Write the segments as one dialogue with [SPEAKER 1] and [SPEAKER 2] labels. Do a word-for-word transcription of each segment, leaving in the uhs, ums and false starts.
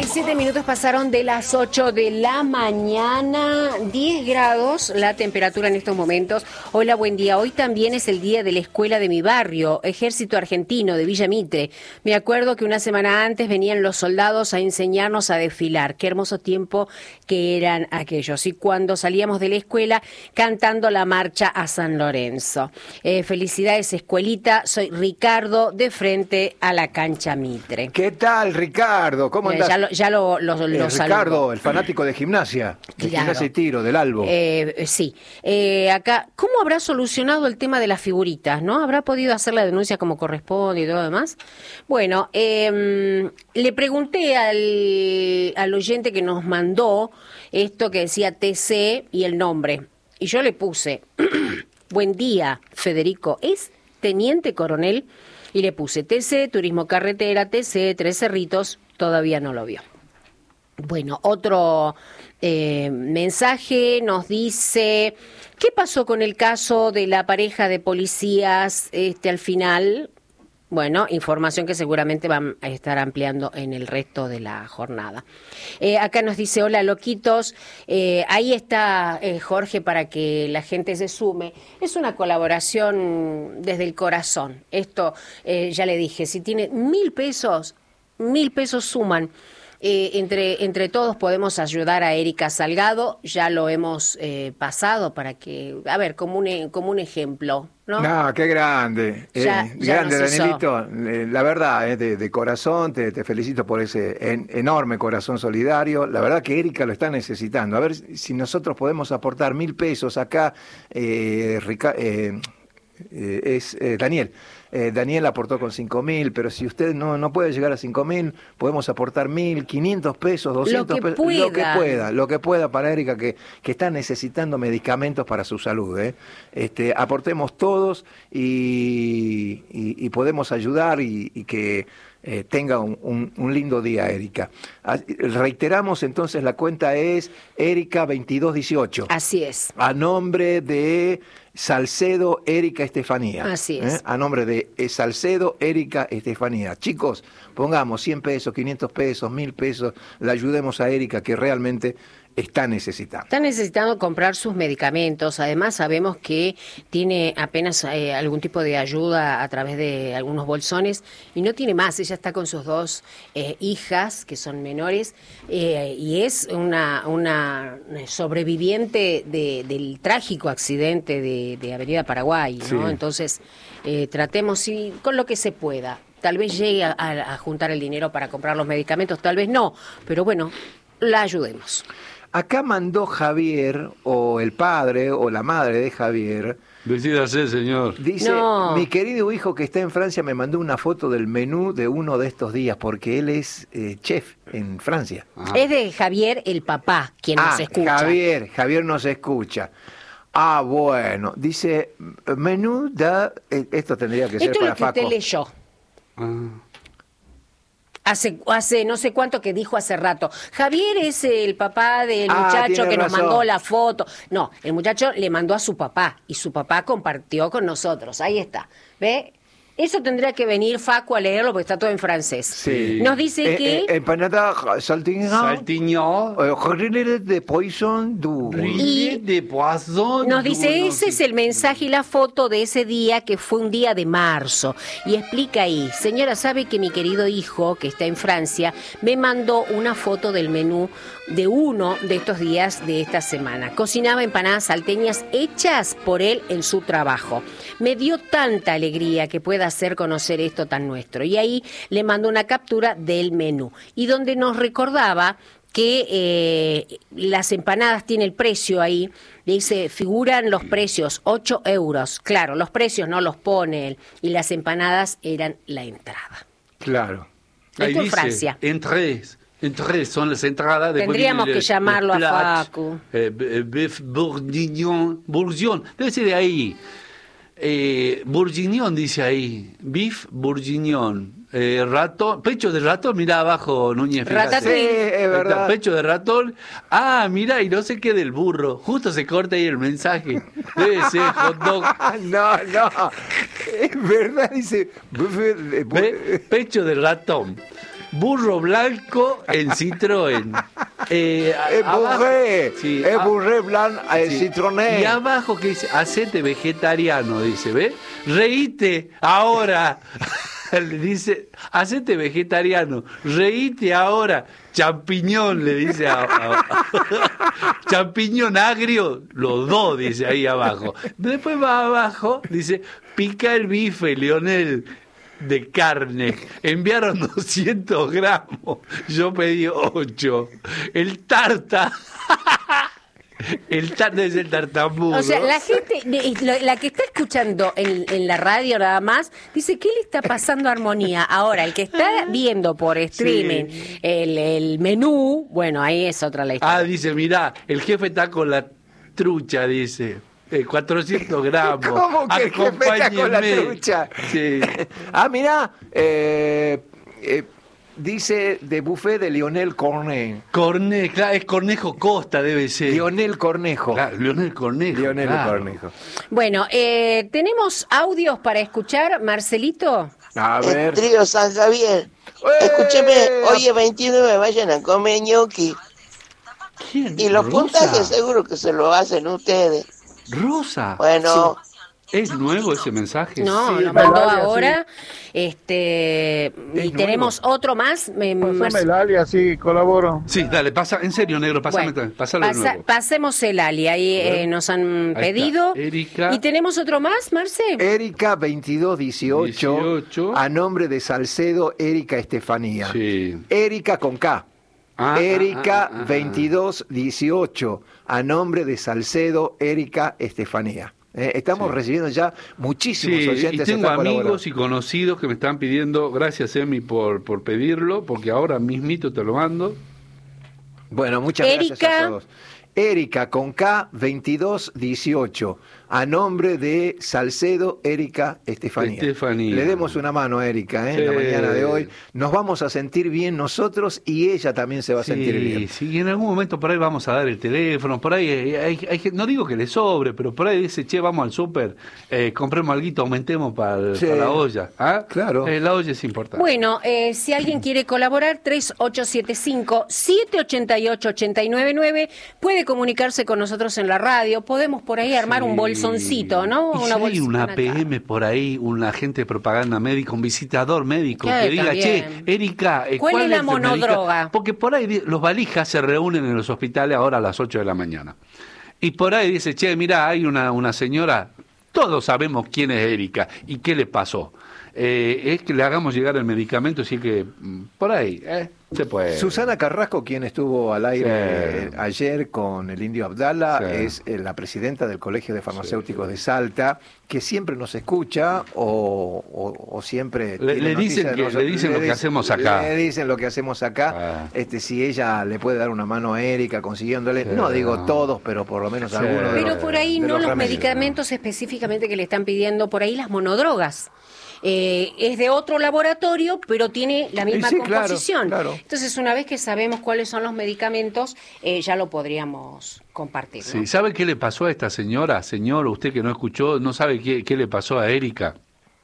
[SPEAKER 1] y siete minutos pasaron de las ocho de la mañana, diez grados la temperatura en estos momentos. Hola, buen día. Hoy también es el día de la escuela de mi barrio, Ejército Argentino de Villa Mitre. Me acuerdo que una semana antes venían los soldados a enseñarnos a desfilar. Qué hermoso tiempo que eran aquellos. Y cuando salíamos de la escuela cantando la marcha a San Lorenzo. Eh, felicidades, escuelita. Soy Ricardo, de frente a la cancha Mitre.
[SPEAKER 2] ¿Qué tal, Ricardo? ¿Cómo andás?
[SPEAKER 1] Ya lo, ya lo, lo, lo
[SPEAKER 2] eh, Ricardo, el fanático de gimnasia, de
[SPEAKER 1] claro.
[SPEAKER 2] gimnasia y tiro, del Albo.
[SPEAKER 1] Eh, sí. Eh, acá, ¿cómo habrá solucionado el tema de las figuritas, no? ¿Habrá podido hacer la denuncia como corresponde y todo lo demás? Bueno, eh, le pregunté al, al oyente que nos mandó esto que decía T C y el nombre. Y yo le puse, buen día, Federico, ¿es teniente coronel? Y le puse T C, Turismo Carretera, T C, Tres Cerritos, todavía no lo vio. Bueno, otro eh, mensaje nos dice, ¿qué pasó con el caso de la pareja de policías este, al final? Bueno, información que seguramente van a estar ampliando en el resto de la jornada. Eh, acá nos dice, hola loquitos, eh, ahí está eh, Jorge para que la gente se sume. Es una colaboración desde el corazón. Esto, eh, ya le dije, si tiene mil pesos, mil pesos suman. Eh, entre, entre todos podemos ayudar a Erika Salgado, ya lo hemos eh, pasado para que, a ver, como un, como un ejemplo, ¿no?
[SPEAKER 2] No, qué grande,
[SPEAKER 1] ya,
[SPEAKER 2] eh,
[SPEAKER 1] ya
[SPEAKER 2] grande
[SPEAKER 1] Danielito,
[SPEAKER 2] eh, la verdad, eh, de, de corazón, te, te felicito por ese en, enorme corazón solidario, la verdad que Erika lo está necesitando, a ver si nosotros podemos aportar mil pesos acá, eh, Rica, eh, eh, es eh, Daniel. Eh, Daniel aportó con cinco mil, pero si usted no, no puede llegar a cinco mil, podemos aportar mil, quinientos pesos, doscientos pesos, lo que pueda, lo que pueda para Erika, que, que está necesitando medicamentos para su salud. ¿eh? Este, aportemos todos y, y, y podemos ayudar y, y que eh, tenga un, un, un lindo día, Erika. Reiteramos entonces, la cuenta es Erika veintidós dieciocho.
[SPEAKER 1] Así es.
[SPEAKER 2] A nombre de Salcedo, Erika, Estefanía.
[SPEAKER 1] Así es.
[SPEAKER 2] ¿Eh? A nombre de Salcedo, Erika, Estefanía. Chicos, pongamos cien pesos, quinientos pesos, mil pesos, le ayudemos a Erika que realmente está necesitando.
[SPEAKER 1] Está necesitando comprar sus medicamentos. Además, sabemos que tiene apenas eh, algún tipo de ayuda a través de algunos bolsones y no tiene más. Ella está con sus dos eh, hijas, que son menores, eh, y es una, una sobreviviente de, del trágico accidente de, de Avenida Paraguay, ¿no? Sí. Entonces, eh, tratemos sí, con lo que se pueda. Tal vez llegue a, a, a juntar el dinero para comprar los medicamentos, tal vez no, pero bueno, la ayudemos.
[SPEAKER 2] Acá mandó Javier, o el padre, o la madre de Javier.
[SPEAKER 3] Decídase, señor.
[SPEAKER 2] Dice,
[SPEAKER 1] no.
[SPEAKER 2] Mi querido hijo que está en Francia me mandó una foto del menú de uno de estos días, porque él es eh, chef en Francia.
[SPEAKER 1] Ah. Es de Javier, el papá, quien
[SPEAKER 2] ah,
[SPEAKER 1] nos escucha.
[SPEAKER 2] Javier, Javier nos escucha. Ah, bueno. Dice, menú de... Esto tendría que ser
[SPEAKER 1] esto
[SPEAKER 2] para
[SPEAKER 1] es lo que
[SPEAKER 2] Faco.
[SPEAKER 1] usted leyó.
[SPEAKER 3] Ah.
[SPEAKER 1] Hace, hace no sé cuánto que dijo hace rato. Javier es el papá del
[SPEAKER 2] ah,
[SPEAKER 1] muchacho que
[SPEAKER 2] razón.
[SPEAKER 1] nos mandó la foto. No, el muchacho le mandó a su papá y su papá compartió con nosotros. Ahí está. ¿Ve? Eso tendría que venir Facu a leerlo porque está todo en francés.
[SPEAKER 2] Sí.
[SPEAKER 1] Nos dice
[SPEAKER 2] eh,
[SPEAKER 1] que...
[SPEAKER 2] Eh, empanada saltignon.
[SPEAKER 3] Saltignon.
[SPEAKER 2] Eh, de poisson du...
[SPEAKER 1] Y
[SPEAKER 3] de poisson.
[SPEAKER 1] nos dice, ese es el mensaje y la foto de ese día que fue un día de marzo. Y explica ahí, señora, ¿sabe que mi querido hijo, que está en Francia, me mandó una foto del menú de uno de estos días de esta semana? Cocinaba empanadas salteñas hechas por él en su trabajo. Me dio tanta alegría que pueda hacer conocer esto tan nuestro. Y ahí le mandó una captura del menú. Y donde nos recordaba que eh, las empanadas tiene el precio ahí, dice, figuran los precios, ocho euros. Claro, los precios no los pone él, y las empanadas eran la entrada.
[SPEAKER 2] Claro.
[SPEAKER 1] Esto
[SPEAKER 3] ahí
[SPEAKER 1] en
[SPEAKER 3] dice,
[SPEAKER 1] Francia.
[SPEAKER 3] En tres. En tres son las entradas.
[SPEAKER 1] Tendríamos que llamarlo a Facu.
[SPEAKER 3] Eh, Beef bourguignon. Bourguignon. Debe ser de ahí. Eh, bourguignon dice ahí. Beef bourguignon. Eh, ratón, pecho de ratón, mira abajo, Núñez.
[SPEAKER 1] Ratatouille.
[SPEAKER 2] Sí, es verdad.
[SPEAKER 3] Pecho de ratón. Ah, mira, y no sé qué del burro. Justo se corta ahí el mensaje. Debe ser hot dog.
[SPEAKER 2] No, no. Es verdad, dice.
[SPEAKER 3] Pe- pecho de ratón. burro blanco en Citroën. Eh, a-
[SPEAKER 2] Es
[SPEAKER 3] abajo-
[SPEAKER 2] burré,
[SPEAKER 3] sí,
[SPEAKER 2] es
[SPEAKER 3] a-
[SPEAKER 2] burré blanc, eh,
[SPEAKER 3] sí.
[SPEAKER 2] citroné.
[SPEAKER 3] Y abajo que dice, hacete vegetariano, dice, ¿ves? Reíte ahora. Le dice, hacete vegetariano, reíte ahora. Champiñón, le dice a, a- champiñón agrio, los dos, dice ahí abajo. Después va abajo, dice, pica el bife, Leonel, de carne. Enviaron doscientos gramos, yo pedí ocho. El tarta... El tarta es el tartamudo.
[SPEAKER 1] O sea, la gente, de- lo- la que está escuchando en, en la radio nada más, dice, ¿qué le está pasando a Armonía? Ahora, el que está viendo por streaming
[SPEAKER 3] Sí.
[SPEAKER 1] el, el menú, bueno, ahí es otra la historia.
[SPEAKER 3] Ah, dice, mirá, el jefe está con la trucha, dice. Eh, cuatrocientos gramos.
[SPEAKER 2] ¿Cómo que el jefe está con la
[SPEAKER 3] Acompáñenme.
[SPEAKER 2] trucha?
[SPEAKER 3] Sí.
[SPEAKER 2] Ah, mirá, eh, eh, dice de buffet de Lionel Cornet.
[SPEAKER 3] Corne, claro, es Cornejo Costa, debe ser.
[SPEAKER 2] Lionel Cornejo.
[SPEAKER 3] Claro, Leonel Cornejo.
[SPEAKER 2] Lionel
[SPEAKER 3] claro.
[SPEAKER 2] Cornejo.
[SPEAKER 1] Bueno, eh, ¿tenemos audios para escuchar, Marcelito?
[SPEAKER 2] A
[SPEAKER 4] El
[SPEAKER 2] ver.
[SPEAKER 4] trío San Javier.
[SPEAKER 2] ¡Eh!
[SPEAKER 4] Escúcheme, hoy es veintinueve, vayan a comer ñoqui.
[SPEAKER 3] ¿Quién?
[SPEAKER 4] Y los
[SPEAKER 3] Rosa.
[SPEAKER 4] puntajes seguro que se lo hacen ustedes.
[SPEAKER 3] Rosa.
[SPEAKER 4] Bueno,
[SPEAKER 3] ¿Es nuevo ese mensaje?
[SPEAKER 1] No,
[SPEAKER 2] Sí,
[SPEAKER 1] lo mandó
[SPEAKER 2] Melalia,
[SPEAKER 1] ahora. Este, y
[SPEAKER 2] nuevo.
[SPEAKER 1] tenemos otro más. eh,
[SPEAKER 5] Pásame
[SPEAKER 1] Marce-
[SPEAKER 5] el alias, sí, colaboro.
[SPEAKER 3] Sí, dale, pasa, en serio, negro, pasame,
[SPEAKER 1] Bueno,
[SPEAKER 3] pasalo de
[SPEAKER 1] pasa-
[SPEAKER 3] nuevo.
[SPEAKER 1] pasemos el ali, ahí
[SPEAKER 3] A ver.
[SPEAKER 1] eh, nos han
[SPEAKER 3] Ahí
[SPEAKER 1] pedido.
[SPEAKER 3] está, Erika.
[SPEAKER 1] ¿Y tenemos otro más, Marce?
[SPEAKER 2] Erika veintidós dieciocho,
[SPEAKER 3] dieciocho.
[SPEAKER 2] a nombre de Salcedo, Erika Estefanía.
[SPEAKER 3] Sí.
[SPEAKER 2] Erika con K.
[SPEAKER 3] Ah,
[SPEAKER 2] Erika
[SPEAKER 3] ah, ah, ah.
[SPEAKER 2] veintidós dieciocho, a nombre de Salcedo, Erika Estefanía. Eh, estamos
[SPEAKER 3] Sí.
[SPEAKER 2] recibiendo ya muchísimos
[SPEAKER 3] Sí, y
[SPEAKER 2] oyentes.
[SPEAKER 3] tengo
[SPEAKER 2] están
[SPEAKER 3] amigos
[SPEAKER 2] colaborando.
[SPEAKER 3] y conocidos que me están pidiendo, gracias Emi por, por pedirlo, porque ahora mismito te lo mando.
[SPEAKER 2] Bueno, muchas gracias
[SPEAKER 1] Erika.
[SPEAKER 2] a todos. Erika con K veintidós dieciocho, a nombre de Salcedo, Erika Estefanía.
[SPEAKER 3] Estefanía.
[SPEAKER 2] Le demos una mano a Erika ¿eh?
[SPEAKER 3] Sí.
[SPEAKER 2] en la mañana de hoy. Nos vamos a sentir bien nosotros y ella también se va a sentir bien.
[SPEAKER 3] Sí, y en algún momento por ahí vamos a dar el teléfono, por ahí hay, hay- hay gente- no digo que le sobre, pero por ahí dice, che, vamos al súper, eh, compremos alguito, aumentemos para el-
[SPEAKER 2] Sí.
[SPEAKER 3] para la olla. ¿Ah?
[SPEAKER 2] Claro.
[SPEAKER 3] Eh, la olla es importante.
[SPEAKER 1] Bueno, eh, si alguien quiere colaborar, tres ocho siete cinco, siete ocho ocho, ocho nueve nueve, puede comunicarse con nosotros en la radio, podemos por ahí armar un
[SPEAKER 3] Sí.
[SPEAKER 1] bolsoncito, ¿no?
[SPEAKER 3] Y si hay
[SPEAKER 1] bolsita
[SPEAKER 3] una
[SPEAKER 1] acá.
[SPEAKER 3] P M por ahí, un agente de propaganda médico, un visitador médico,
[SPEAKER 1] Sí,
[SPEAKER 3] que diga,
[SPEAKER 1] también.
[SPEAKER 3] che, Erika, eh,
[SPEAKER 1] ¿Cuál es la
[SPEAKER 3] el medica-?"
[SPEAKER 1] monodroga?
[SPEAKER 3] Porque por ahí di- los valijas se reúnen en los hospitales ahora a las ocho de la mañana. Y por ahí dice, che, mira, hay una, una señora, todos sabemos quién es Erika y qué le pasó. Eh, es que le hagamos llegar el medicamento, así que mm, por ahí, ¿eh? Se puede.
[SPEAKER 2] Susana Carrasco, quien estuvo al aire
[SPEAKER 3] Sí.
[SPEAKER 2] eh, ayer con el Indio Abdala,
[SPEAKER 3] Sí.
[SPEAKER 2] es eh, la presidenta del Colegio de Farmacéuticos de Salta, que siempre nos escucha o, o- o siempre...
[SPEAKER 3] Le-
[SPEAKER 2] tiene
[SPEAKER 3] le
[SPEAKER 2] noticias
[SPEAKER 3] dicen
[SPEAKER 2] de
[SPEAKER 3] que-
[SPEAKER 2] nosotros.
[SPEAKER 3] le dicen lo que
[SPEAKER 2] dic-
[SPEAKER 3] hacemos acá.
[SPEAKER 2] Le dicen lo que hacemos acá.
[SPEAKER 3] Ah.
[SPEAKER 2] Este, si ella le puede dar una mano a Erika consiguiéndole,
[SPEAKER 3] Sí.
[SPEAKER 2] no digo todos, pero por lo menos
[SPEAKER 3] Sí.
[SPEAKER 2] algunos de
[SPEAKER 1] Pero
[SPEAKER 2] los-
[SPEAKER 1] por ahí
[SPEAKER 2] de
[SPEAKER 1] no los
[SPEAKER 2] remedios.
[SPEAKER 1] medicamentos específicamente que le están pidiendo, por ahí las monodrogas. Eh, es de otro laboratorio, pero tiene la misma
[SPEAKER 2] sí, claro,
[SPEAKER 1] composición.
[SPEAKER 2] claro.
[SPEAKER 1] Entonces, una vez que sabemos cuáles son los medicamentos, eh, ya lo podríamos compartir. ¿no?
[SPEAKER 3] Sí, ¿sabe qué le pasó a esta señora? Señor, usted que no escuchó, ¿no sabe qué, qué le pasó a Erika?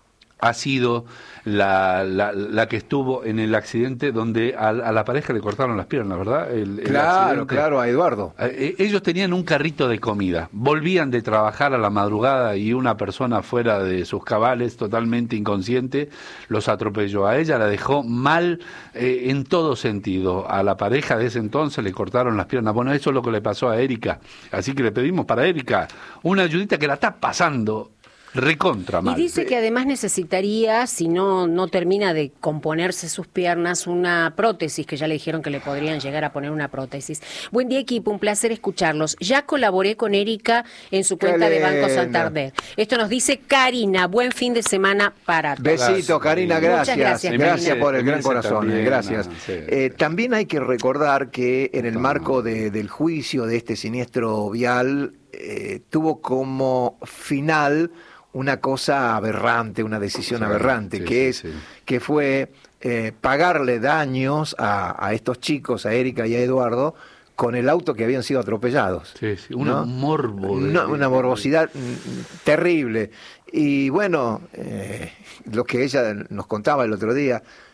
[SPEAKER 3] Ha sido la, la, la que estuvo en el accidente donde a, a la pareja le cortaron las piernas, ¿verdad? El- el
[SPEAKER 2] Claro,
[SPEAKER 3] accidente.
[SPEAKER 2] claro, a Eduardo.
[SPEAKER 3] Eh, Ellos tenían un carrito de comida, volvían de trabajar a la madrugada y una persona fuera de sus cabales, totalmente inconsciente, los atropelló. A ella la dejó mal eh, en todo sentido. A la pareja de ese entonces le cortaron las piernas. Bueno, eso es lo que le pasó a Erika. Así que le pedimos para Erika una ayudita que la está pasando recontra mal.
[SPEAKER 1] Y dice que además necesitaría, si no no termina de componerse sus piernas, una prótesis, que ya le dijeron que le podrían llegar a poner una prótesis. Buen día, equipo, un placer escucharlos. Ya colaboré con Erika en su
[SPEAKER 2] Qué
[SPEAKER 1] cuenta de Banco
[SPEAKER 2] linda.
[SPEAKER 1] Santander. Esto nos dice Karina. Buen fin de semana para todos.
[SPEAKER 2] Besito, Karina,
[SPEAKER 3] Muchas
[SPEAKER 2] gracias.
[SPEAKER 1] gracias,
[SPEAKER 2] Gracias
[SPEAKER 1] Karina.
[SPEAKER 2] por el gran
[SPEAKER 3] Emilce
[SPEAKER 2] corazón,
[SPEAKER 3] también,
[SPEAKER 2] eh, gracias.
[SPEAKER 3] ah, sí.
[SPEAKER 2] Eh, también hay que recordar que en el marco de- del juicio de este siniestro vial, eh, tuvo como final una cosa aberrante, una decisión
[SPEAKER 3] Sí,
[SPEAKER 2] aberrante,
[SPEAKER 3] sí,
[SPEAKER 2] que
[SPEAKER 3] sí,
[SPEAKER 2] es
[SPEAKER 3] sí.
[SPEAKER 2] que fue eh, pagarle daños a, a estos chicos, a Erika y a Eduardo, con el auto que habían sido atropellados.
[SPEAKER 3] Sí, sí, un
[SPEAKER 2] ¿no?
[SPEAKER 3] morbo. de-
[SPEAKER 2] Una,
[SPEAKER 3] de-
[SPEAKER 2] una morbosidad mm, terrible. Y bueno, eh, lo que ella nos contaba el otro día,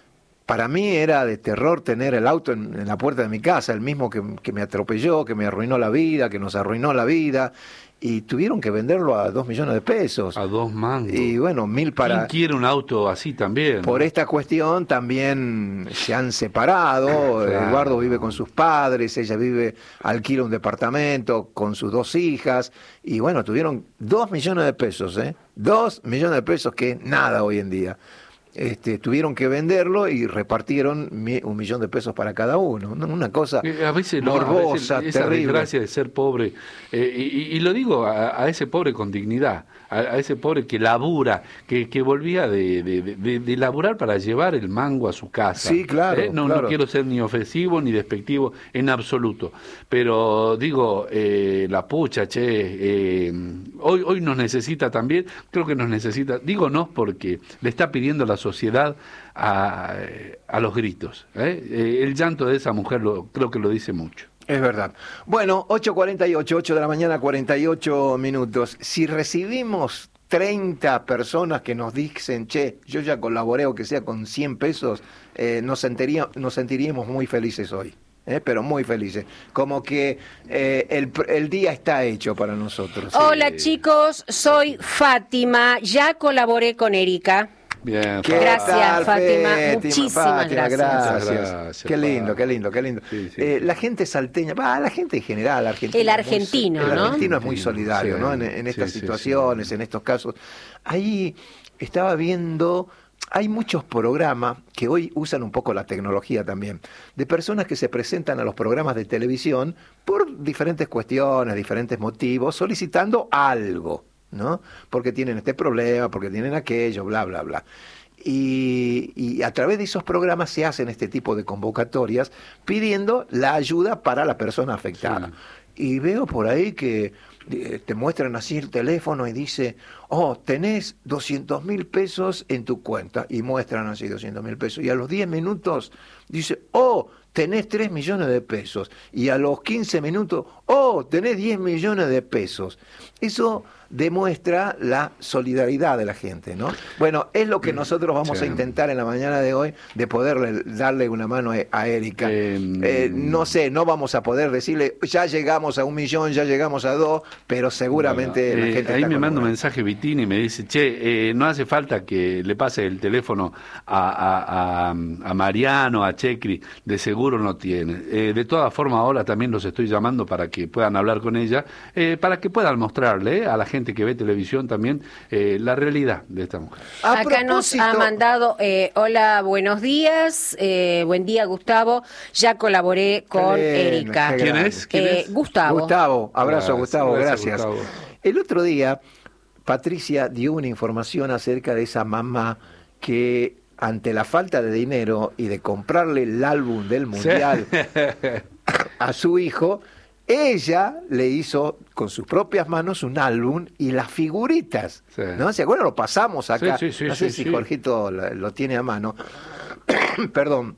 [SPEAKER 2] para mí era de terror tener el auto en, en la puerta de mi casa, el mismo que, que me atropelló, que me arruinó la vida, que nos arruinó la vida, y tuvieron que venderlo a dos millones de pesos.
[SPEAKER 3] A dos mangos.
[SPEAKER 2] Y bueno, mil para...
[SPEAKER 3] ¿Quién quiere un auto así también?
[SPEAKER 2] Por
[SPEAKER 3] ¿no?
[SPEAKER 2] esta cuestión también se han separado.
[SPEAKER 3] Claro.
[SPEAKER 2] Eduardo vive con sus padres, ella vive, alquila un departamento con sus dos hijas, y bueno, tuvieron dos millones de pesos, ¿eh? Dos millones de pesos, que nada hoy en día. Este, tuvieron que venderlo y repartieron mi, un millón de pesos para cada uno. Una cosa
[SPEAKER 3] a veces, no,
[SPEAKER 2] morbosa,
[SPEAKER 3] a veces esa
[SPEAKER 2] terrible.
[SPEAKER 3] desgracia de ser pobre, eh, y, y lo digo a, a ese pobre con dignidad, a, a ese pobre que labura, que, que volvía de, de, de, de laburar para llevar el mango a su casa.
[SPEAKER 2] Sí, claro,
[SPEAKER 3] ¿Eh? No,
[SPEAKER 2] claro.
[SPEAKER 3] no quiero ser ni ofensivo ni despectivo en absoluto, pero digo, eh, la pucha, che, eh, hoy, hoy nos necesita también, creo que nos necesita, digo no porque le está pidiendo la sociedad a, a los gritos. ¿eh? Eh, el llanto de esa mujer lo, creo que lo dice mucho.
[SPEAKER 2] Es verdad. Bueno, ocho cuarenta y ocho, ocho de la mañana, cuarenta y ocho minutos. Si recibimos treinta personas que nos dicen, che, yo ya colaboré, o que sea con cien pesos, eh, nos, sentiría, nos sentiríamos muy felices hoy. Eh, pero muy felices. Como que eh, el, el día está hecho para nosotros.
[SPEAKER 1] Hola
[SPEAKER 3] Sí.
[SPEAKER 1] chicos, soy Fátima, ya colaboré con Erika.
[SPEAKER 3] Bien,
[SPEAKER 2] ¿Qué
[SPEAKER 1] Gracias,
[SPEAKER 2] tal,
[SPEAKER 1] Fátima?
[SPEAKER 2] Fátima?
[SPEAKER 1] Muchísimas
[SPEAKER 2] Fátima,
[SPEAKER 1] gracias.
[SPEAKER 2] gracias.
[SPEAKER 3] Muchas gracias,
[SPEAKER 2] Qué lindo,
[SPEAKER 3] Fátima.
[SPEAKER 2] qué lindo, qué lindo.
[SPEAKER 3] Sí, sí.
[SPEAKER 2] Eh, la gente salteña, va, la gente en general, argentina,
[SPEAKER 1] El argentino,
[SPEAKER 2] el
[SPEAKER 1] ¿no?
[SPEAKER 2] argentino es muy solidario,
[SPEAKER 3] Sí,
[SPEAKER 2] ¿no? En, en estas
[SPEAKER 3] sí, sí,
[SPEAKER 2] situaciones,
[SPEAKER 3] sí.
[SPEAKER 2] en estos casos. Ahí estaba viendo, hay muchos programas que hoy usan un poco la tecnología también, de personas que se presentan a los programas de televisión por diferentes cuestiones, diferentes motivos, solicitando algo, ¿no? Porque tienen este problema, porque tienen aquello, bla, bla, bla. Y, y a través de esos programas se hacen este tipo de convocatorias pidiendo la ayuda para la persona afectada. Sí. Y veo por ahí que eh, te muestran así el teléfono y dice, oh, tenés doscientos mil pesos en tu cuenta, y muestran así doscientos mil pesos, y a los diez minutos dice, oh, tenés tres millones de pesos, y a los quince minutos, oh, tenés diez millones de pesos. Eso demuestra la solidaridad de la gente, ¿no? Bueno, es lo que nosotros vamos sí. a intentar en la mañana de hoy, de poderle darle una mano a, a Erika. Eh, eh, no sé, no vamos a poder decirle, ya llegamos a un millón, ya llegamos a dos, pero seguramente bueno, la
[SPEAKER 3] eh,
[SPEAKER 2] gente
[SPEAKER 3] ahí
[SPEAKER 2] está
[SPEAKER 3] me manda un mensaje Vitini y me dice, che, eh, no hace falta que le pase el teléfono a, a, a, a Mariano, a Checri, de seguro no tiene. Eh, de todas formas, ahora también los estoy llamando para que puedan hablar con ella, eh, para que puedan mostrarle eh, a la gente que ve televisión también eh, la realidad de esta mujer.
[SPEAKER 1] A Acá propósito... nos ha mandado, eh, hola, buenos días, eh, buen día Gustavo, ya colaboré con
[SPEAKER 2] bien,
[SPEAKER 1] Erika.
[SPEAKER 3] ¿Quién es? ¿Quién
[SPEAKER 1] eh,
[SPEAKER 3] es?
[SPEAKER 1] Gustavo.
[SPEAKER 2] Gustavo, abrazo
[SPEAKER 3] Gracias,
[SPEAKER 2] Gustavo, gracias.
[SPEAKER 3] gracias Gustavo.
[SPEAKER 2] El otro día, Patricia dio una información acerca de esa mamá que ante la falta de dinero y de comprarle el álbum del Mundial sí. a su hijo, ella le hizo con sus propias manos un álbum y las figuritas, sí. ¿no? ¿Se acuerdan? Lo pasamos acá,
[SPEAKER 3] sí, sí, sí,
[SPEAKER 2] no sé
[SPEAKER 3] sí,
[SPEAKER 2] si
[SPEAKER 3] sí.
[SPEAKER 2] Jorgito lo, lo tiene a mano, perdón,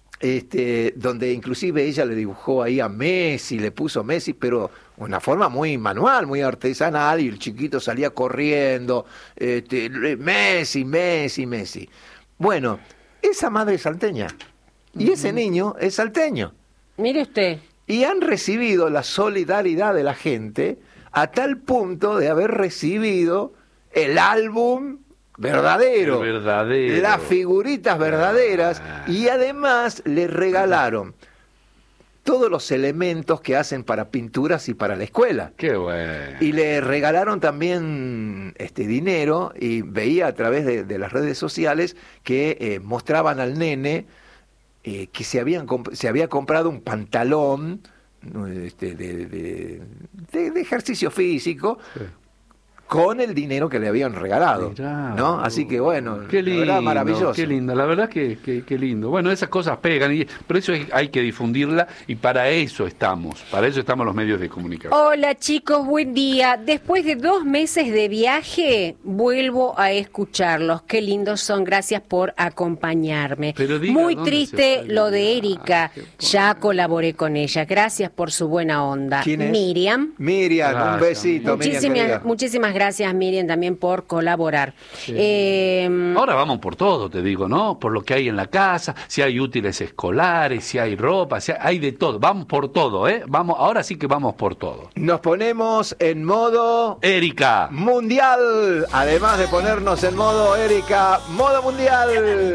[SPEAKER 2] este, donde inclusive ella le dibujó ahí a Messi, le puso Messi, pero una forma muy manual, muy artesanal, y el chiquito salía corriendo, este, Messi, Messi, Messi. Bueno, esa madre es salteña, y uh-huh. ese niño es salteño.
[SPEAKER 1] Mire usted.
[SPEAKER 2] Y han recibido la solidaridad de la gente a tal punto de haber recibido el álbum verdadero,
[SPEAKER 3] el verdadero.
[SPEAKER 2] las figuritas verdaderas, ah. y además le regalaron todos los elementos que hacen para pinturas y para la escuela.
[SPEAKER 3] Qué bueno.
[SPEAKER 2] Y le regalaron también este dinero, y veía a través de, de las redes sociales que eh, mostraban al nene Eh, que se habían comp- se había comprado un pantalón este, de, de, de, de ejercicio físico sí. con el dinero que le habían regalado, Mirá, ¿no? Así que bueno,
[SPEAKER 3] qué lindo,
[SPEAKER 2] la verdad, maravilloso.
[SPEAKER 3] Qué lindo, la verdad que, que, que lindo. Bueno, esas cosas pegan, y, pero eso es, hay que difundirla, y para eso estamos, para eso estamos los medios de comunicación.
[SPEAKER 1] Hola chicos, buen día. Después de dos meses de viaje, vuelvo a escucharlos. Qué lindos son, gracias por acompañarme.
[SPEAKER 3] Pero diga,
[SPEAKER 1] muy triste lo de Erika,
[SPEAKER 3] ah,
[SPEAKER 1] ya colaboré con ella. Gracias por su buena onda.
[SPEAKER 2] ¿Quién es?
[SPEAKER 1] Miriam.
[SPEAKER 2] Miriam, gracias. Un besito.
[SPEAKER 1] Muchísimas,
[SPEAKER 2] Miriam,
[SPEAKER 1] muchísimas gracias. Gracias, Miriam, también por colaborar.
[SPEAKER 3] Sí.
[SPEAKER 1] Eh,
[SPEAKER 3] Ahora vamos por todo, te digo, ¿no? Por lo que hay en la casa, si hay útiles escolares, si hay ropa, si hay, hay de todo. Vamos por todo, ¿eh? Vamos, ahora sí que vamos por todo.
[SPEAKER 2] Nos ponemos en modo
[SPEAKER 3] Erika.
[SPEAKER 2] mundial. Además de ponernos en modo Erika, modo mundial.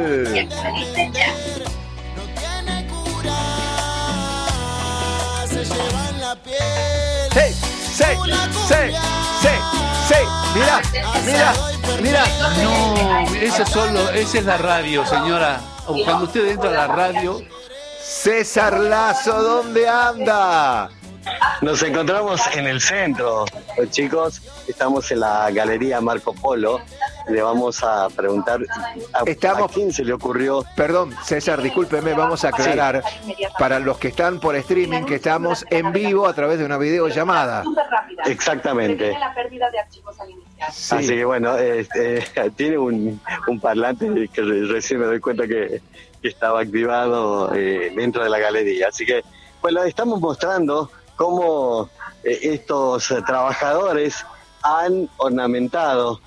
[SPEAKER 2] Sí, sí, sí, sí, sí. Mira, mira, mira.
[SPEAKER 3] No, eso solo, esa es la radio, señora. Cuando usted entra a la radio...
[SPEAKER 2] César Lazo, ¿dónde anda?
[SPEAKER 5] Nos encontramos en el centro, los chicos. Estamos en la Galería Marco Polo. Le vamos a preguntar a,
[SPEAKER 2] Estamos-
[SPEAKER 5] a quién se le ocurrió.
[SPEAKER 2] Perdón, César, discúlpeme, vamos a aclarar para los que están por streaming que estamos en vivo a través de una videollamada.
[SPEAKER 5] Exactamente.
[SPEAKER 6] La pérdida de archivos al iniciar.
[SPEAKER 2] Sí.
[SPEAKER 5] Así que bueno, este, tiene un, un parlante que re- recién me doy cuenta que, que estaba activado eh, dentro de la galería. Así que, bueno, estamos mostrando cómo eh, estos eh, trabajadores han ornamentado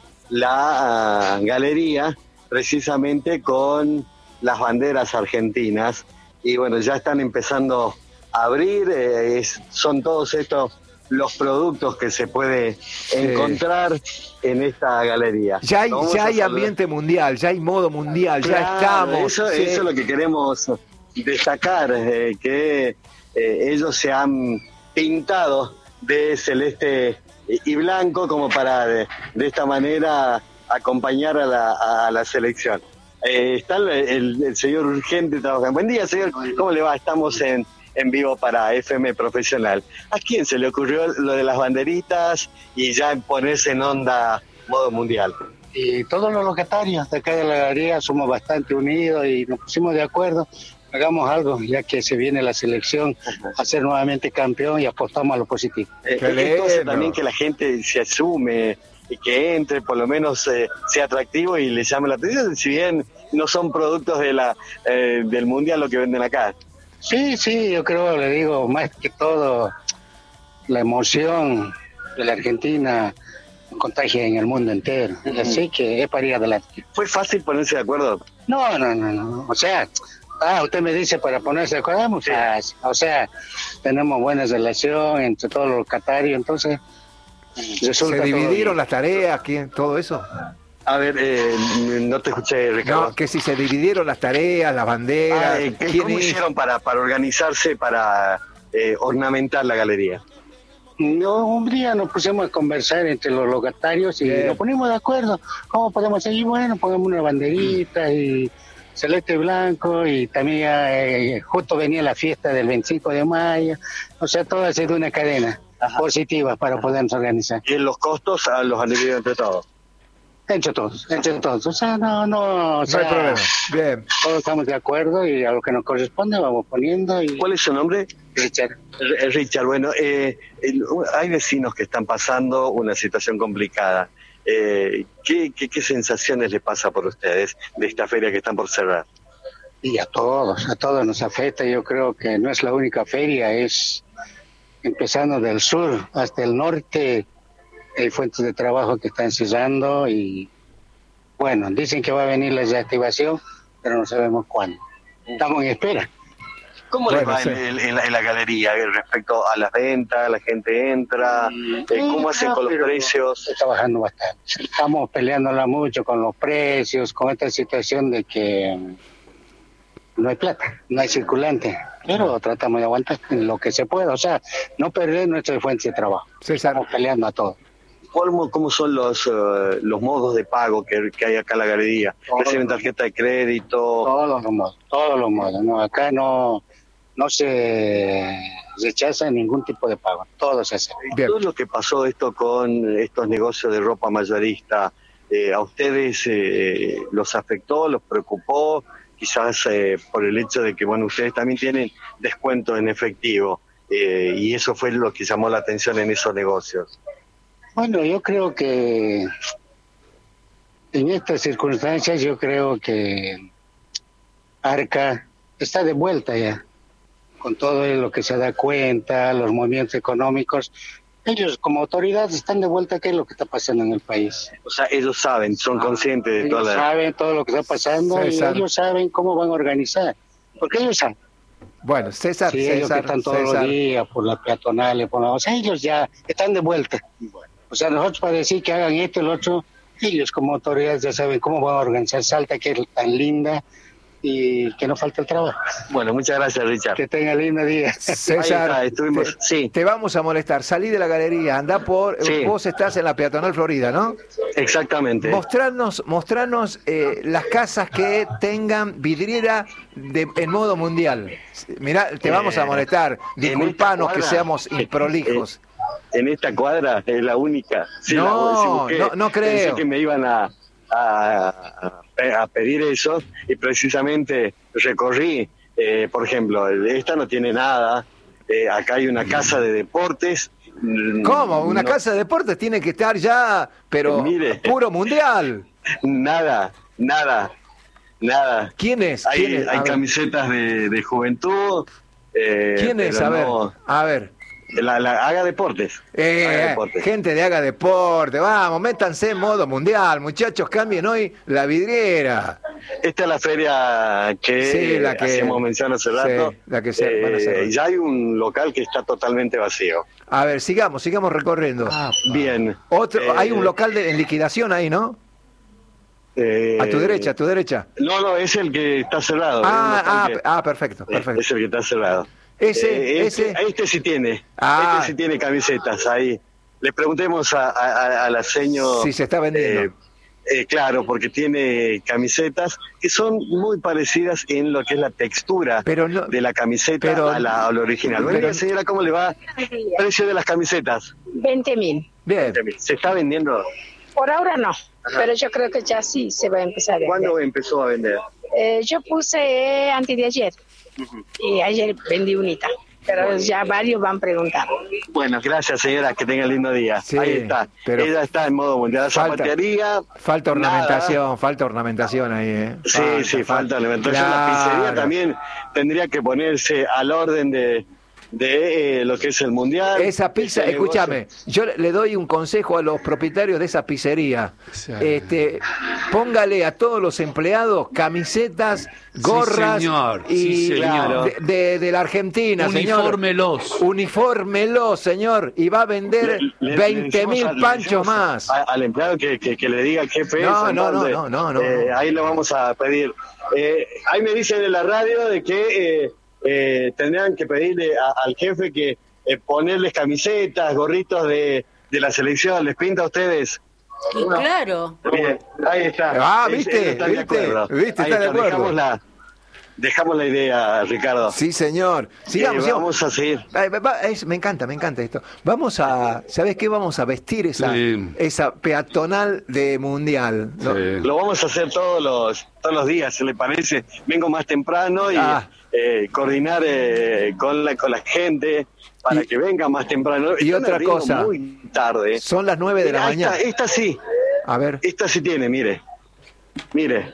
[SPEAKER 5] la ah, galería precisamente con las banderas argentinas. Y bueno, ya están empezando a abrir, eh, es- son todos estos los productos que se puede encontrar en esta galería.
[SPEAKER 2] Ya hay,
[SPEAKER 5] Vamos
[SPEAKER 2] ya
[SPEAKER 5] a
[SPEAKER 2] hay
[SPEAKER 5] saludar.
[SPEAKER 2] ambiente mundial, ya hay modo mundial, ya
[SPEAKER 5] Claro,
[SPEAKER 2] estamos.
[SPEAKER 5] Eso,
[SPEAKER 2] sí.
[SPEAKER 5] eso es lo que queremos destacar, eh, que eh, ellos se han pintado de celeste y blanco como para de, de esta manera acompañar a la, a la selección. Eh, está el, el- el señor Urgente trabajando. Buen día, señor. ¿Cómo le va? Estamos en, en vivo para F M Profesional. ¿A quién se le ocurrió lo de las banderitas y ya ponerse en onda modo mundial?
[SPEAKER 7] Y todos los locatarios de acá de la galería somos bastante unidos y nos pusimos de acuerdo, hagamos algo, ya que se viene la selección a ser nuevamente campeón y apostamos a lo positivo.
[SPEAKER 5] Eh,
[SPEAKER 2] Qué
[SPEAKER 5] esto hace
[SPEAKER 2] lindo.
[SPEAKER 5] también que la gente se asume y que entre, por lo menos eh, sea atractivo y le llame la atención, si bien no son productos de la eh, del mundial lo que venden acá.
[SPEAKER 7] Sí, sí, yo creo, le digo, más que todo, la emoción de la Argentina contagia en el mundo entero, así que es para ir adelante.
[SPEAKER 5] ¿Fue fácil ponerse de acuerdo?
[SPEAKER 7] No, no, no, no, o sea, ah, usted me dice para ponerse de acuerdo, muy fácil. O sea, tenemos buena relación entre todos los locatarios, entonces resulta
[SPEAKER 2] ¿Se
[SPEAKER 7] todo
[SPEAKER 2] dividieron
[SPEAKER 7] bien.
[SPEAKER 2] las tareas? ¿Quién, todo eso?
[SPEAKER 5] A ver, eh, no te escuché, Ricardo.
[SPEAKER 2] No, que si se dividieron las tareas, las banderas.
[SPEAKER 5] Ah, eh, ¿qué-
[SPEAKER 2] ¿quién
[SPEAKER 5] ¿Cómo
[SPEAKER 2] hizo?
[SPEAKER 5] hicieron para, para organizarse, para eh, ornamentar la galería?
[SPEAKER 7] No, un día nos pusimos a conversar entre los locatarios y
[SPEAKER 2] Bien.
[SPEAKER 7] nos ponimos de acuerdo. ¿Cómo podemos seguir? Bueno, pongamos una banderita y celeste y blanco y también eh, justo venía la fiesta del veinticinco de mayo. O sea, todo ha sido una cadena positiva para podernos organizar.
[SPEAKER 5] Y los costos ah, los han dividido entre todos.
[SPEAKER 7] Entre todos, entre todos. O sea, no, no, o
[SPEAKER 2] No
[SPEAKER 7] sea,
[SPEAKER 2] hay problema. Bien.
[SPEAKER 7] todos estamos de acuerdo y a lo que nos corresponde vamos poniendo y
[SPEAKER 5] ¿Cuál es su nombre?
[SPEAKER 7] Richard.
[SPEAKER 5] R- Richard, bueno, eh, el- hay vecinos que están pasando una situación complicada. Eh, ¿qué, qué, qué sensaciones les pasa por ustedes de esta feria que están por cerrar?
[SPEAKER 7] Y a todos, a todos nos afecta. Yo creo que no es la única feria, es empezando del sur hasta el norte, hay fuentes de trabajo que están cerrando y bueno, dicen que va a venir la reactivación, pero no sabemos cuándo. Estamos en espera.
[SPEAKER 5] ¿Cómo les
[SPEAKER 2] Bueno,
[SPEAKER 5] va
[SPEAKER 2] sí.
[SPEAKER 5] en, en- en la, en la galería eh, respecto a las ventas? ¿La gente entra? Eh, ¿Cómo hacen con los
[SPEAKER 7] Pero
[SPEAKER 5] precios?
[SPEAKER 7] Está bajando bastante. Estamos peleándola mucho con los precios, con esta situación de que no hay plata, no hay circulante, pero tratamos de aguantar en lo que se pueda, o sea, no perder nuestra fuente de trabajo.
[SPEAKER 2] César,
[SPEAKER 7] Estamos peleando a todo.
[SPEAKER 5] ¿Cómo, cómo son los eh, los modos de pago que, que hay acá en la galería?
[SPEAKER 7] Todo.
[SPEAKER 5] ¿Reciben tarjeta de crédito?
[SPEAKER 7] Todos los modos, todos los modos. No, acá no, no se rechaza ningún tipo de pago, todo se hace.
[SPEAKER 2] bien.
[SPEAKER 5] Todo lo que pasó esto con estos negocios de ropa mayorista, eh, ¿a ustedes eh, los afectó, los preocupó? Quizás eh, por el hecho de que, bueno, ustedes también tienen descuento en efectivo eh, y eso fue lo que llamó la atención en esos negocios.
[SPEAKER 7] Bueno, yo creo que en estas circunstancias yo creo que Arca está de vuelta ya, con todo lo que se da cuenta, los movimientos económicos, ellos como autoridades están de vuelta qué es lo que está pasando en el país.
[SPEAKER 5] O sea, ellos saben, son conscientes de
[SPEAKER 7] Ellos
[SPEAKER 5] toda la...
[SPEAKER 7] saben todo lo que está pasando
[SPEAKER 2] César.
[SPEAKER 7] y ellos saben cómo van a organizar. Porque ellos saben.
[SPEAKER 2] Bueno, César,
[SPEAKER 7] Sí, ellos que
[SPEAKER 2] César,
[SPEAKER 7] están todos
[SPEAKER 2] César.
[SPEAKER 7] los días por las peatonales, por la... o sea, ellos ya están de vuelta. O sea, nosotros para decir que hagan esto y lo otro, ellos como autoridades ya saben cómo van a organizar Salta, que es tan linda, y que no falta el trabajo.
[SPEAKER 5] Bueno, muchas gracias, Richard.
[SPEAKER 7] Que tenga lindo día.
[SPEAKER 2] César,
[SPEAKER 5] Ahí está, estuvimos-
[SPEAKER 2] te,
[SPEAKER 5] sí.
[SPEAKER 2] te vamos a molestar. Salí de la galería, anda por...
[SPEAKER 5] Sí.
[SPEAKER 2] Vos estás en la Peatonal Florida, ¿no?
[SPEAKER 5] Exactamente.
[SPEAKER 2] Mostrarnos, mostrarnos eh, las casas que tengan vidriera de, en modo mundial. Mirá, te vamos a
[SPEAKER 5] Eh,
[SPEAKER 2] molestar.
[SPEAKER 5] en esta
[SPEAKER 2] Disculpanos que
[SPEAKER 5] cuadra,
[SPEAKER 2] seamos
[SPEAKER 5] eh,
[SPEAKER 2] improlijos.
[SPEAKER 5] En esta cuadra es la única. Sí,
[SPEAKER 2] No,
[SPEAKER 5] la- sí busqué,
[SPEAKER 2] no- no creo.
[SPEAKER 5] Pensé que me iban a, a, a pedir eso y precisamente recorrí, eh, por ejemplo, esta no tiene nada. Eh, acá hay una casa de deportes. Mm,
[SPEAKER 2] ¿Cómo? Una
[SPEAKER 5] no-
[SPEAKER 2] casa de deportes tiene que estar ya, pero
[SPEAKER 5] Mire.
[SPEAKER 2] puro mundial.
[SPEAKER 5] Nada, nada, nada.
[SPEAKER 2] ¿Quién es?
[SPEAKER 5] Hay,
[SPEAKER 2] ¿Quién es? A
[SPEAKER 5] hay
[SPEAKER 2] ver.
[SPEAKER 5] camisetas de, de juventud. eh,
[SPEAKER 2] ¿Quién es?
[SPEAKER 5] pero
[SPEAKER 2] A ver,
[SPEAKER 5] no-
[SPEAKER 2] a ver.
[SPEAKER 5] la, la- haga deportes.
[SPEAKER 2] Eh,
[SPEAKER 5] Haga deportes.
[SPEAKER 2] gente de Haga Deporte, vamos, métanse en modo mundial, muchachos, cambien hoy la vidriera.
[SPEAKER 5] Esta es la feria que,
[SPEAKER 2] Sí, la que-
[SPEAKER 5] hacíamos mención hace
[SPEAKER 2] sí,
[SPEAKER 5] rato.
[SPEAKER 2] la que se- van a hacer
[SPEAKER 5] Eh,
[SPEAKER 2] hoy.
[SPEAKER 5] ya hay un local que está totalmente vacío.
[SPEAKER 2] A ver, sigamos, sigamos recorriendo.
[SPEAKER 5] Bien.
[SPEAKER 2] Otro,
[SPEAKER 5] Eh,
[SPEAKER 2] hay un local de, en liquidación ahí, ¿no?
[SPEAKER 5] eh,
[SPEAKER 2] A tu derecha, a tu derecha.
[SPEAKER 5] No, no, es el que está cerrado.
[SPEAKER 2] Ah,
[SPEAKER 5] es un
[SPEAKER 2] ah,
[SPEAKER 5] local que-
[SPEAKER 2] ah, perfecto,
[SPEAKER 5] eh,
[SPEAKER 2] perfecto.
[SPEAKER 5] Es el que está cerrado.
[SPEAKER 2] Ese,
[SPEAKER 5] Eh, este,
[SPEAKER 2] ese.
[SPEAKER 5] este sí tiene.
[SPEAKER 2] Ah.
[SPEAKER 5] Este sí tiene camisetas ahí. Le preguntemos a, a, a la seño.
[SPEAKER 2] Sí, se está vendiendo.
[SPEAKER 5] eh, eh, claro, porque tiene camisetas que son muy parecidas en lo que es la textura
[SPEAKER 2] Pero no-
[SPEAKER 5] de la camiseta
[SPEAKER 2] pero-
[SPEAKER 5] a, la, a la original. Buen
[SPEAKER 2] pero-
[SPEAKER 5] día, señora, ¿cómo le va? Precio de las camisetas.
[SPEAKER 6] veinte mil.
[SPEAKER 2] Bien.
[SPEAKER 5] ¿Se está vendiendo?
[SPEAKER 6] Por ahora no, pero yo creo que ya sí se va a empezar a vender.
[SPEAKER 5] ¿Cuándo empezó a vender?
[SPEAKER 6] Eh, yo puse antes de ayer y ayer vendí unita, pero ya varios van preguntando.
[SPEAKER 5] Bueno, gracias, señora, que tenga lindo día.
[SPEAKER 2] Sí,
[SPEAKER 5] Ahí está.
[SPEAKER 2] pero
[SPEAKER 5] Ella está en modo mundial. La
[SPEAKER 2] falta-
[SPEAKER 5] zapatería.
[SPEAKER 2] Falta
[SPEAKER 5] nada.
[SPEAKER 2] ornamentación, falta ornamentación ahí, ¿eh?
[SPEAKER 5] Sí, sí, falta ornamentación. La
[SPEAKER 2] Claro.
[SPEAKER 5] pizzería también tendría que ponerse al orden de, de eh, lo que es el mundial.
[SPEAKER 2] Esa pizza,
[SPEAKER 5] Ese negocio.
[SPEAKER 2] escúchame, yo le- le doy un consejo a los propietarios de esa pizzería.
[SPEAKER 3] Sí.
[SPEAKER 2] Este, póngale a todos los empleados camisetas, gorras
[SPEAKER 3] señor,
[SPEAKER 2] y
[SPEAKER 3] sí, señor.
[SPEAKER 2] de, de- de la Argentina, señor.
[SPEAKER 3] Uniformelos.
[SPEAKER 2] Uniformelo, señor, y va a vender
[SPEAKER 5] Le- le- le
[SPEAKER 2] veinte mil
[SPEAKER 5] decimos a- le
[SPEAKER 2] panchos
[SPEAKER 5] decimos
[SPEAKER 2] más.
[SPEAKER 5] a- al empleado que, que, que le diga al jefe.
[SPEAKER 2] No,
[SPEAKER 5] eso,
[SPEAKER 2] no, no,
[SPEAKER 5] entonces,
[SPEAKER 2] no, no, no,
[SPEAKER 5] eh,
[SPEAKER 2] no.
[SPEAKER 5] Ahí lo vamos a pedir. Eh, ahí me dicen en la radio de que eh, eh, tendrían que pedirle a- al jefe que eh, ponerles camisetas, gorritos de, de la selección. ¿Les pinta a ustedes?
[SPEAKER 1] Y claro.
[SPEAKER 5] Bien, ahí está.
[SPEAKER 2] Ah,
[SPEAKER 5] Es-
[SPEAKER 2] ¿viste?
[SPEAKER 5] ellos están de
[SPEAKER 2] ¿Viste?
[SPEAKER 5] acuerdo.
[SPEAKER 2] ¿Viste?
[SPEAKER 5] Ahí
[SPEAKER 2] Está de acuerdo.
[SPEAKER 5] Dejamos la, dejamos la idea, Ricardo.
[SPEAKER 2] Sí, señor. Sigamos,
[SPEAKER 5] Eh,
[SPEAKER 2] sigamos.
[SPEAKER 5] vamos a seguir.
[SPEAKER 2] Ay, va- va- es- me encanta, me encanta esto. Vamos a, ¿sabes qué? Vamos a vestir esa,
[SPEAKER 3] Sí.
[SPEAKER 2] esa peatonal de mundial. ¿no?
[SPEAKER 3] Sí.
[SPEAKER 5] Lo vamos a hacer todos los todos los días, ¿se le parece? Vengo más temprano y
[SPEAKER 2] Ah.
[SPEAKER 5] eh, coordinar eh, con la con la gente para
[SPEAKER 2] Y-
[SPEAKER 5] que venga más temprano.
[SPEAKER 2] y
[SPEAKER 5] Están
[SPEAKER 2] otra
[SPEAKER 5] abriendo
[SPEAKER 2] cosa.
[SPEAKER 5] muy tarde.
[SPEAKER 2] Son las nueve de la
[SPEAKER 5] Mira,
[SPEAKER 2] mañana.
[SPEAKER 5] Esta, esta sí,
[SPEAKER 2] A ver.
[SPEAKER 5] esta sí tiene, mire. Mire.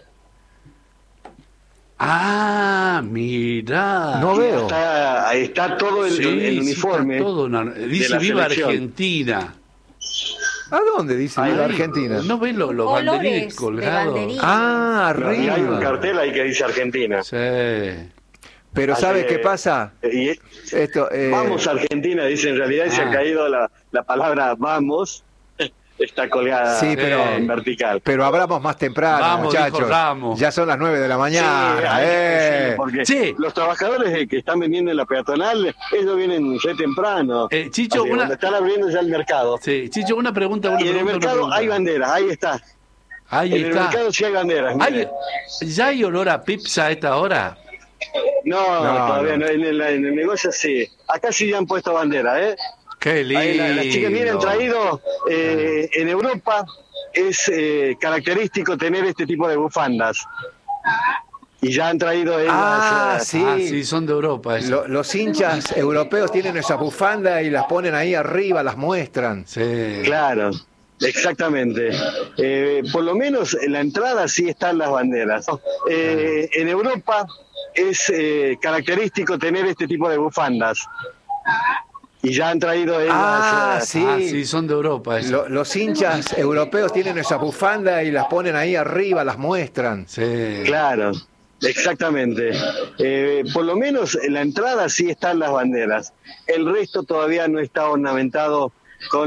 [SPEAKER 3] Ah, mira.
[SPEAKER 2] No veo.
[SPEAKER 5] Está, ahí está todo el,
[SPEAKER 3] Sí,
[SPEAKER 5] el
[SPEAKER 3] sí,
[SPEAKER 5] uniforme.
[SPEAKER 3] está todo una-
[SPEAKER 5] de
[SPEAKER 3] dice
[SPEAKER 5] la
[SPEAKER 3] Viva
[SPEAKER 5] selección.
[SPEAKER 3] Argentina.
[SPEAKER 2] ¿A dónde dice
[SPEAKER 5] Ahí,
[SPEAKER 2] Viva
[SPEAKER 3] Ahí,
[SPEAKER 2] Argentina?
[SPEAKER 3] ¿No ven los, los
[SPEAKER 1] Colores
[SPEAKER 3] banderines
[SPEAKER 1] de
[SPEAKER 3] colgados?
[SPEAKER 1] banderines.
[SPEAKER 2] Ah,
[SPEAKER 5] Y hay un
[SPEAKER 2] arriba.
[SPEAKER 5] cartel ahí que dice Argentina.
[SPEAKER 3] Sí.
[SPEAKER 2] Pero
[SPEAKER 5] Así
[SPEAKER 2] ¿sabes
[SPEAKER 5] que-
[SPEAKER 2] qué pasa?
[SPEAKER 5] Y,
[SPEAKER 2] Esto, eh,
[SPEAKER 5] Vamos Argentina, dice en realidad, y se
[SPEAKER 3] Ah.
[SPEAKER 5] ha caído la, la palabra vamos, está colgada
[SPEAKER 2] Sí, pero-
[SPEAKER 5] en vertical.
[SPEAKER 2] Pero hablamos más temprano,
[SPEAKER 3] Vamos,
[SPEAKER 2] muchachos.
[SPEAKER 3] dijo Ramos.
[SPEAKER 2] Ya son las nueve de la
[SPEAKER 5] Sí,
[SPEAKER 2] mañana.
[SPEAKER 5] hay que
[SPEAKER 2] eh.
[SPEAKER 5] decirlo, porque
[SPEAKER 3] Sí.
[SPEAKER 5] los trabajadores que están vendiendo en la peatonal, ellos vienen re temprano.
[SPEAKER 3] Eh, Chicho,
[SPEAKER 5] Así que
[SPEAKER 3] una-
[SPEAKER 5] cuando están abriendo ya el mercado.
[SPEAKER 3] Sí, Chicho, una pregunta, una
[SPEAKER 5] Y en el
[SPEAKER 3] pregunta, una
[SPEAKER 5] mercado
[SPEAKER 3] pregunta.
[SPEAKER 5] hay banderas, ahí está.
[SPEAKER 3] Ahí
[SPEAKER 5] en el
[SPEAKER 3] está.
[SPEAKER 5] mercado sí hay banderas. mire.
[SPEAKER 3] ¿Hay, ¿Ya hay olor a pizza a esta hora?
[SPEAKER 5] No,
[SPEAKER 2] No,
[SPEAKER 5] todavía
[SPEAKER 2] no.
[SPEAKER 5] no. En, el, en el negocio sí. Acá sí ya han puesto banderas, ¿eh?
[SPEAKER 3] Qué lindo.
[SPEAKER 5] Ahí la- las chicas vienen traído eh, en Europa es eh, característico tener este tipo de bufandas y ya han traído ellas
[SPEAKER 2] Ah,
[SPEAKER 5] eh,
[SPEAKER 2] sí.
[SPEAKER 3] Ah, sí, son de Europa. eso.
[SPEAKER 2] Lo- los hinchas europeos tienen esas bufandas y las ponen ahí arriba, las muestran.
[SPEAKER 3] Sí.
[SPEAKER 5] claro, exactamente. Eh, por lo menos en la entrada sí están las banderas. Eh, en Europa es eh, característico tener este tipo de bufandas y ya han traído ellas.
[SPEAKER 2] Ah,
[SPEAKER 5] eh,
[SPEAKER 2] sí.
[SPEAKER 3] Ah, sí, son de Europa. eso.
[SPEAKER 2] Lo- los hinchas europeos tienen esa bufanda y las ponen ahí arriba, las muestran.
[SPEAKER 3] Sí.
[SPEAKER 5] Claro, exactamente. Eh, por lo menos en la entrada sí están las banderas. El resto todavía no está ornamentado con